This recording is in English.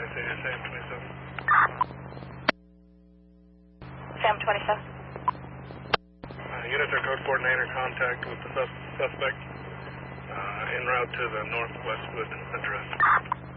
Sam 27. Sam 27. Units are code coordinator contact with the suspect en route to the Northwestwood address.